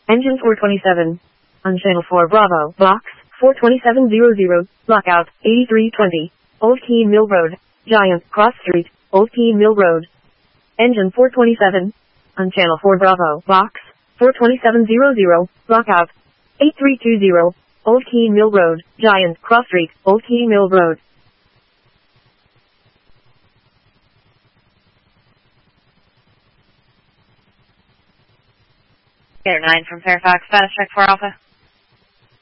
Engine 427. On channel 4 Bravo, box 42700, lockout 8320, Old Keene Mill Road, Giant Cross Street, Old Keene Mill Road. Engine 427. On channel 4 Bravo, box 42700, lockout 8320, Old Keene Mill Road, Giant Cross Street, Old Keene Mill Road. Gator 9 from Fairfax, status check for Alpha.